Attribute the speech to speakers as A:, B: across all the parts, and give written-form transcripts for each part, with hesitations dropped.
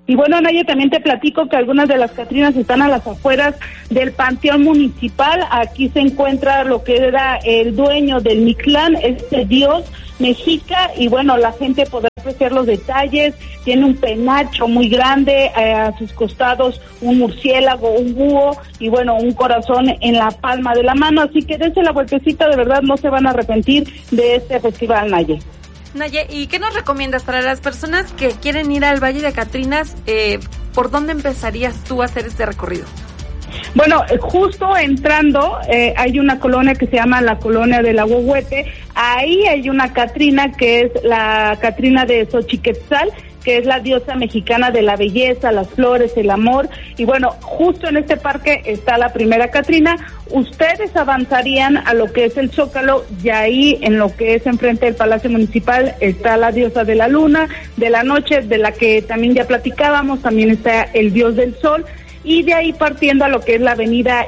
A: Y bueno, Naya, también te platico que algunas de las catrinas están a las afueras del Panteón Municipal. Aquí se encuentra lo que era el dueño del Mictlán, este dios mexica, y bueno, la gente podrá apreciar los detalles. Tiene un penacho muy grande, a sus costados un murciélago, un búho y bueno, un corazón en la palma de la mano. Así que dense la vueltecita, de verdad no se van a arrepentir de este festival, Naye.
B: Naye, ¿y qué nos recomiendas para las personas que quieren ir al Valle de Catrinas? ¿Por dónde empezarías tú a hacer este recorrido?
A: Bueno, justo entrando hay una colonia que se llama la Colonia del Ahuehuete. Ahí hay una catrina que es la Catrina de Xochiquetzal, que es la diosa mexicana de la belleza, las flores, el amor. Y bueno, justo en este parque está la primera catrina. Ustedes avanzarían a lo que es el Zócalo, y ahí en lo que es enfrente del Palacio Municipal está la diosa de la luna, de la noche, de la que también ya platicábamos. También está el dios del sol. Y de ahí partiendo a lo que es la avenida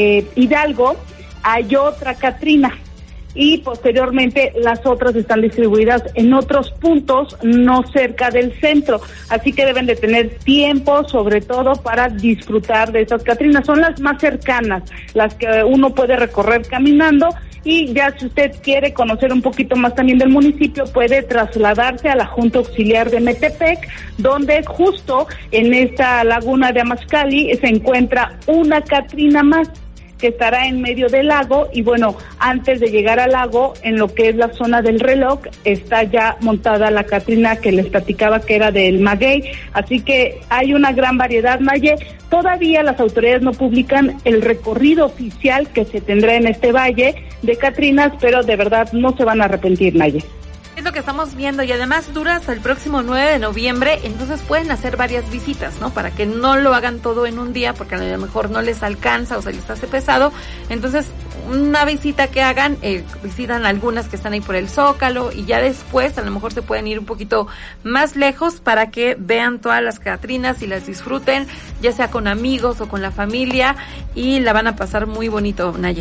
A: Hidalgo, hay otra catrina. Y posteriormente las otras están distribuidas en otros puntos, no cerca del centro. Así que deben de tener tiempo, sobre todo, para disfrutar de estas catrinas. Son las más cercanas, las que uno puede recorrer caminando. Y ya si usted quiere conocer un poquito más también del municipio, puede trasladarse a la Junta Auxiliar de Metepec, donde justo en esta laguna de Amazcali se encuentra una catrina más, que estará en medio del lago. Y bueno, antes de llegar al lago, en lo que es la zona del reloj, está ya montada la catrina que les platicaba que era del maguey. Así que hay una gran variedad, Naye. Todavía las autoridades no publican el recorrido oficial que se tendrá en este valle de catrinas, pero de verdad no se van a arrepentir, Naye.
B: Es lo que estamos viendo, y además dura hasta el próximo 9 de noviembre, entonces pueden hacer varias visitas, ¿no? Para que no lo hagan todo en un día, porque a lo mejor no les alcanza o se les hace pesado. Entonces, una visita que hagan, visitan algunas que están ahí por el Zócalo, y ya después a lo mejor se pueden ir un poquito más lejos para que vean todas las catrinas y las disfruten, ya sea con amigos o con la familia, y la van a pasar muy bonito, Naye.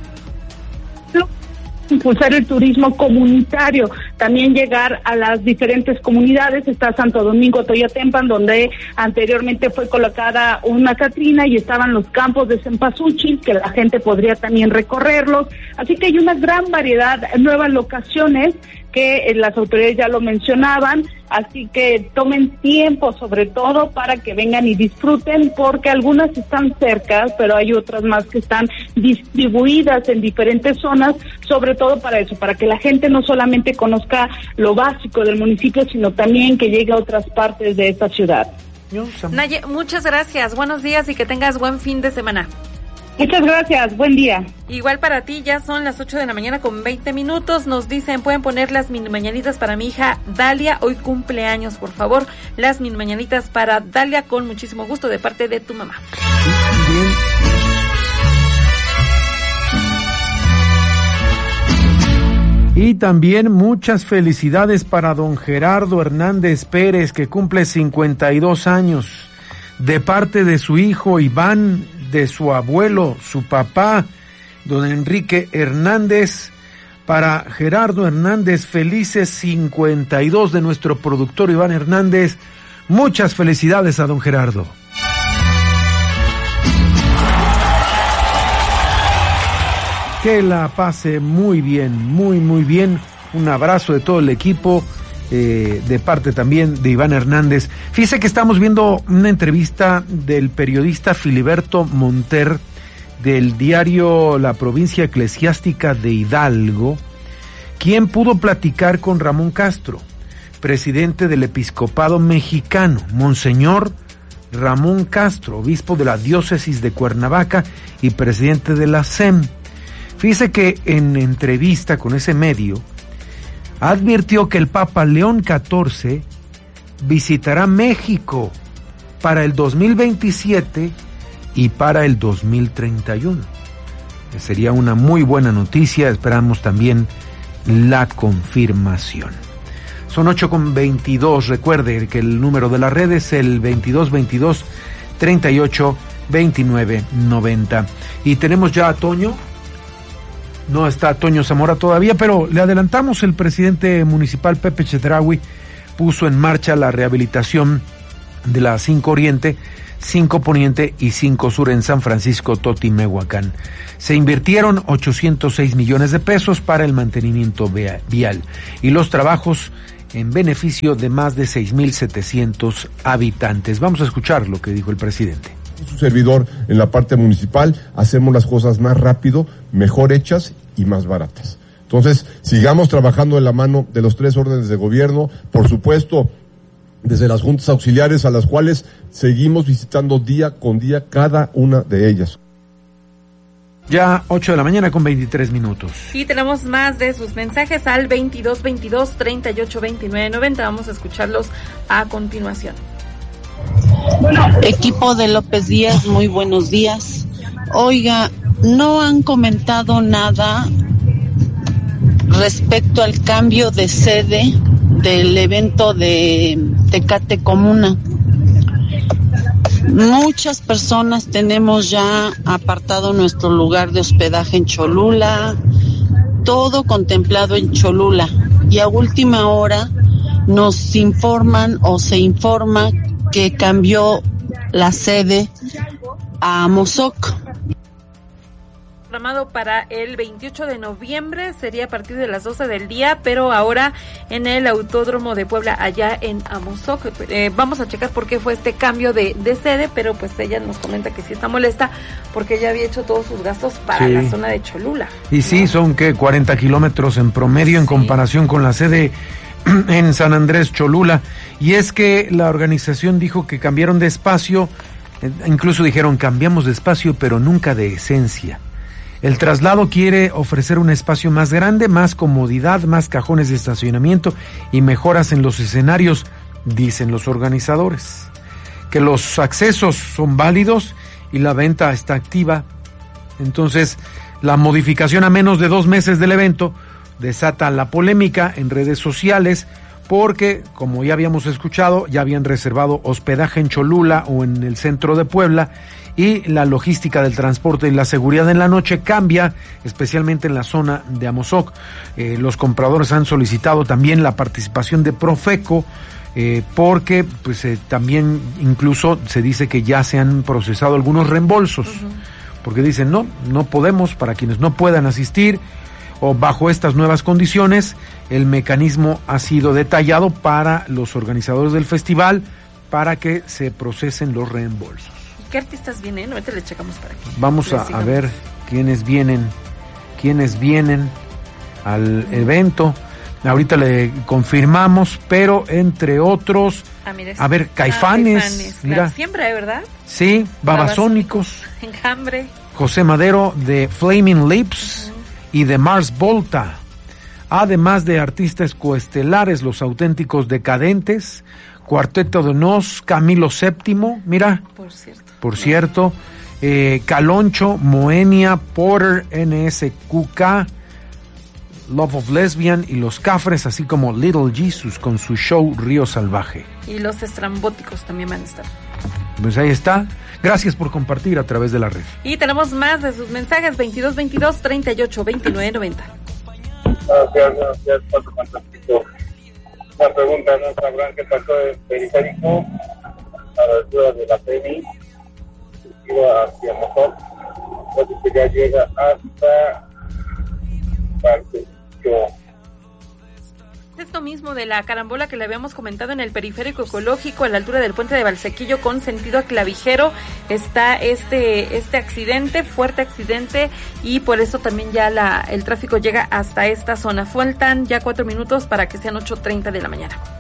A: Impulsar el turismo comunitario, también llegar a las diferentes comunidades. Está Santo Domingo Toyatempan, donde anteriormente fue colocada una catrina, y estaban los campos de cempasúchil, que la gente podría también recorrerlos. Así que hay una gran variedad, nuevas locaciones que las autoridades ya lo mencionaban. Así que tomen tiempo, sobre todo, para que vengan y disfruten, porque algunas están cerca, pero hay otras más que están distribuidas en diferentes zonas, sobre todo para eso, para que la gente no solamente conozca lo básico del municipio, sino también que llegue a otras partes de esta ciudad.
B: Naye, muchas gracias, buenos días y que tengas buen fin de semana.
A: Muchas gracias, buen día.
B: Igual para ti, ya son las 8 de la mañana con 20 minutos. Nos dicen, pueden poner las mini mañanitas para mi hija Dalia, hoy cumpleaños, por favor. Las mini mañanitas para Dalia, con muchísimo gusto, de parte de tu mamá.
C: Y también muchas felicidades para don Gerardo Hernández Pérez, que cumple 52 años, de parte de su hijo Iván, de su abuelo, su papá, don Enrique Hernández. Para Gerardo Hernández, felices 52 de nuestro productor Iván Hernández. Muchas felicidades a don Gerardo. Que la pase muy bien, muy bien. Un abrazo de todo el equipo, de parte también de Iván Hernández. Fíjese que estamos viendo una entrevista del periodista Filiberto Monter, del diario La Provincia Eclesiástica de Hidalgo, quien pudo platicar con Ramón Castro, presidente del Episcopado Mexicano, Monseñor Ramón Castro, obispo de la diócesis de Cuernavaca y presidente de la SEM. Fíjese que en entrevista con ese medio advirtió que el Papa León XIV visitará México para el 2027 y para el 2031. Sería una muy buena noticia, esperamos también la confirmación. Son 8:22, recuerde que el número de la red es el 2222 38 29 90. Y tenemos ya a Toño. No está Toño Zamora todavía, pero le adelantamos, el presidente municipal Pepe Chedraui puso en marcha la rehabilitación de la 5 Oriente, 5 Poniente y 5 Sur en San Francisco Totimehuacán. Se invirtieron 806 millones de pesos para el mantenimiento vial y los trabajos en beneficio de más de 6,700 habitantes. Vamos a escuchar lo que dijo el presidente.
D: Su servidor en la parte municipal hacemos las cosas más rápido, mejor hechas y más baratas. Entonces, sigamos trabajando de la mano de los 3 órdenes de gobierno, por supuesto, desde las juntas auxiliares a las cuales seguimos visitando día con día cada una de ellas.
C: Ya 8 de la mañana con 23 minutos.
B: Y tenemos más de sus mensajes al 2222-382990. Vamos a escucharlos a continuación.
E: Equipo de López Díaz, muy buenos días. Oiga, no han comentado nada respecto al cambio de sede del evento de Tecate Comuna. Muchas personas tenemos ya apartado nuestro lugar de hospedaje en Cholula, todo contemplado en Cholula, y a última hora nos informan o se informa que cambió la sede a Amozoc.
B: Programado para el 28 de noviembre, sería a partir de las 12 del día, pero ahora en el Autódromo de Puebla, allá en Amozoc. Vamos a checar por qué fue este cambio de sede, pero pues ella nos comenta que sí está molesta porque ella había hecho todos sus gastos para la zona de Cholula.
C: Y sí, son que 40 kilómetros en promedio en comparación con la sede en San Andrés Cholula. Y es que la organización dijo que cambiaron de espacio, incluso dijeron cambiamos de espacio pero nunca de esencia. El traslado quiere ofrecer un espacio más grande, más comodidad, más cajones de estacionamiento y mejoras en los escenarios, dicen los organizadores. Que los accesos son válidos y la venta está activa. Entonces, la modificación a menos de 2 meses del evento desata la polémica en redes sociales porque, como ya habíamos escuchado, ya habían reservado hospedaje en Cholula o en el centro de Puebla, y la logística del transporte y la seguridad en la noche cambia, especialmente en la zona de Amozoc. Los compradores han solicitado también la participación de Profeco, porque pues también incluso se dice que ya se han procesado algunos reembolsos, porque dicen no podemos, para quienes no puedan asistir, o bajo estas nuevas condiciones, el mecanismo ha sido detallado para los organizadores del festival para que se procesen los reembolsos.
B: ¿Qué artistas vienen? Ahorita le checamos para aquí.
C: Vamos a ver quiénes vienen al evento. Ahorita le confirmamos, pero entre otros, a ver, Caifanes, mira,
B: siempre, ¿verdad?
C: Sí, Babasónicos,
B: Enjambre,
C: José Madero de Flaming Lips y de Mars Volta, además de artistas coestelares, Los Auténticos Decadentes, Cuarteto de Nos, Camilo VII, mira, por cierto, Caloncho, Moenia, Porter, NSQK, Love of Lesbian y Los Cafres, así como Little Jesus con su show Río Salvaje.
B: Y Los Estrambóticos también van a estar.
C: Pues ahí está. Gracias por compartir a través de la red.
B: Y tenemos más de sus mensajes, 2222-382990.
F: Gracias, Paso Fantástico. Una pregunta, ¿no sabrán qué pasó en Periférico a la altura de la PENI? Iba hacia Amozoc, entonces que ya llega hasta Parque.
B: Esto mismo de la carambola que le habíamos comentado en el periférico ecológico a la altura del puente de Valsequillo con sentido a Clavijero, está este accidente, fuerte accidente, y por eso también ya el tráfico llega hasta esta zona. Faltan ya 4 minutos para que sean 8:30 de la mañana.